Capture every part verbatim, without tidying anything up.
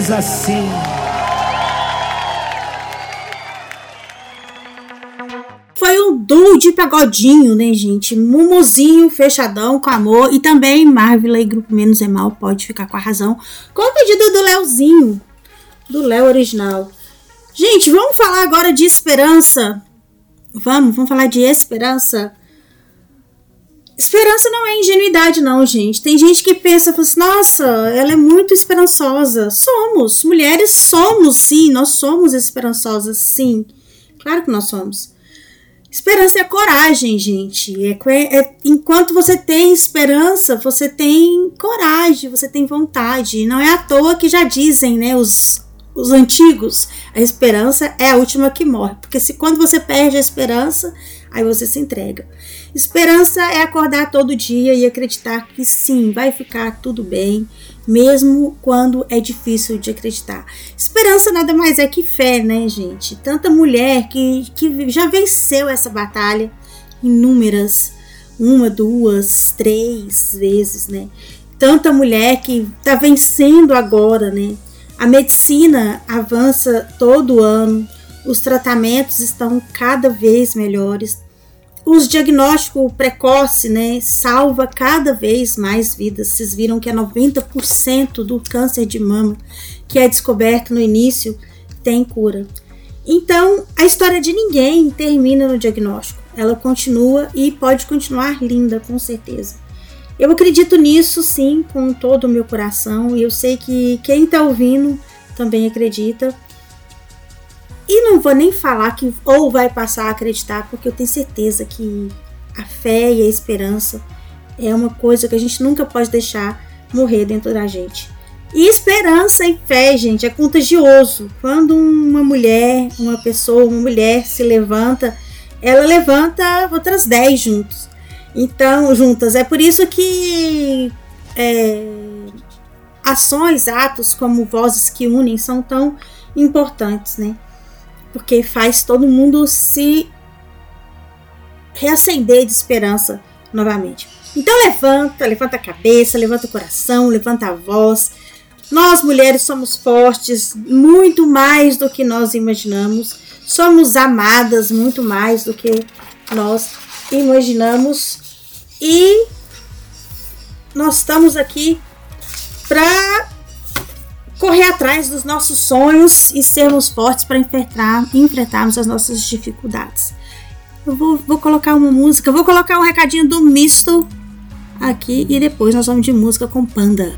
diz assim: foi um duo de pagodinho, né, gente? Mumuzinho, fechadão, com amor. E também Marvila e Grupo Menos é Mal, pode ficar com a razão. Com o pedido do Leozinho, do Léo original. Gente, vamos falar agora de esperança. Vamos, vamos falar de esperança. Esperança não é ingenuidade, não, gente. Tem gente que pensa, fala assim, nossa, ela é muito esperançosa. Somos, mulheres somos, sim. Nós somos esperançosas, sim. Claro que nós somos. Esperança é coragem, gente. É, é, enquanto você tem esperança, você tem coragem, você tem vontade. Não é à toa que já dizem, né, os, os antigos, a esperança é a última que morre. Porque se quando você perde a esperança, aí você se entrega. Esperança é acordar todo dia e acreditar que sim, vai ficar tudo bem, mesmo quando é difícil de acreditar. Esperança nada mais é que fé, né, gente? Tanta mulher que, que já venceu essa batalha inúmeras, uma, duas, três vezes, né? Tanta mulher que está vencendo agora, né? A medicina avança todo ano, os tratamentos estão cada vez melhores. Os diagnósticos precoces, né, salva cada vez mais vidas. Vocês viram que é noventa por cento do câncer de mama que é descoberto no início tem cura. Então, a história de ninguém termina no diagnóstico. Ela continua e pode continuar linda, com certeza. Eu acredito nisso, sim, com todo o meu coração. E eu sei que quem está ouvindo também acredita. E não vou nem falar que ou vai passar a acreditar, porque eu tenho certeza que a fé e a esperança é uma coisa que a gente nunca pode deixar morrer dentro da gente. E esperança e fé, gente, é contagioso. Quando uma mulher, uma pessoa, uma mulher se levanta, ela levanta outras dez juntos. Então, juntas. É por isso que é, ações, atos como Vozes que Unem são tão importantes, né? Porque faz todo mundo se reacender de esperança novamente. Então levanta, levanta a cabeça, levanta o coração, levanta a voz. Nós mulheres somos fortes, muito mais do que nós imaginamos. Somos amadas muito mais do que nós imaginamos. E nós estamos aqui para correr atrás dos nossos sonhos e sermos fortes para enfrentar, enfrentarmos as nossas dificuldades. Eu vou, vou colocar uma música, vou colocar um recadinho do Misto aqui e depois nós vamos de música com Panda.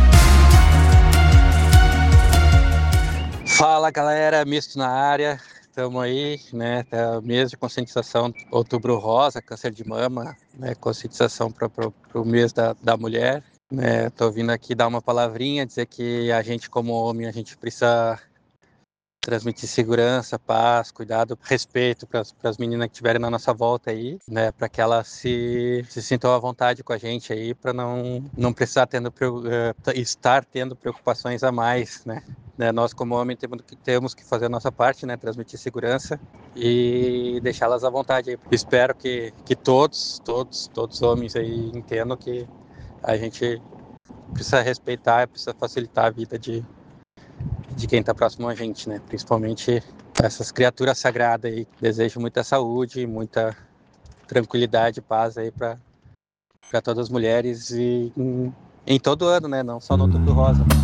Fala galera, Misto na área, estamos aí, né, tá mês de conscientização, Outubro Rosa, câncer de mama, né, conscientização para o mês da, da mulher. É, tô vindo aqui dar uma palavrinha, dizer que a gente como homem, a gente precisa transmitir segurança, paz, cuidado, respeito para as meninas que estiverem na nossa volta aí, né, para que elas se, se sintam à vontade com a gente aí, para não, não precisar tendo, uh, estar tendo preocupações a mais, né. né nós como homem temos que, temos que fazer a nossa parte, né, transmitir segurança e deixá-las à vontade aí. Espero que, que todos, todos, todos os homens aí entendam que a gente precisa respeitar, precisa facilitar a vida de, de quem está próximo a gente, né? Principalmente essas criaturas sagradas aí. Desejo muita saúde, muita tranquilidade e paz aí para todas as mulheres e em, em todo ano, né? Não só no Outubro Rosa.